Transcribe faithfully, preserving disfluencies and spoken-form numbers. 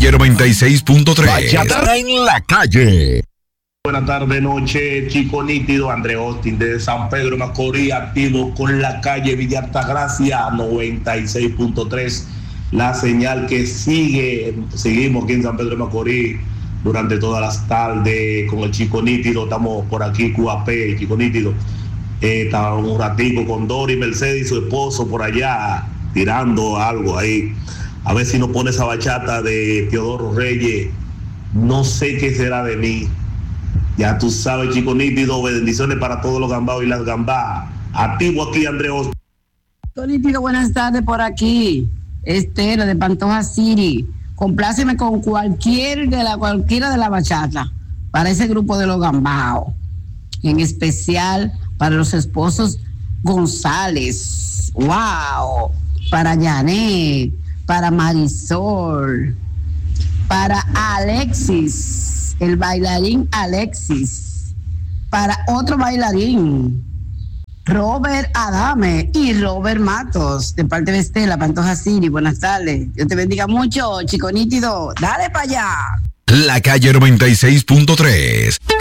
calle noventa y seis punto tres. Bachata en la calle. Buenas tardes, noche, Chico Nítido, André Austin de San Pedro Macorís, activo con la calle Villa Altagracia, noventa y seis punto tres. La señal que sigue, seguimos aquí en San Pedro Macorís durante todas las tardes con el Chico Nítido. Estamos por aquí, Q A P, Chico Nítido. Eh, estaba un ratico con Dori Mercedes y su esposo por allá, tirando algo ahí. A ver si nos pone esa bachata de Teodoro Reyes. No sé qué será de mí. Ya tú sabes, Chico Nítido, bendiciones para todos los gambados y las gambas. Activo aquí, André Austin. Chico Nítido, buenas tardes por aquí. Estela de Pantoja City. Compláceme con cualquier de la, cualquiera de la bachata para ese grupo de los gambados. En especial para los esposos González. ¡Wow! Para Janet, para Marisol, para Alexis, el bailarín Alexis, para otro bailarín, Robert Adame y Robert Matos, de parte de Estela, Pantoja City. Buenas tardes. Dios te bendiga mucho, Chico Nítido. Dale para allá. La calle noventa y seis punto tres.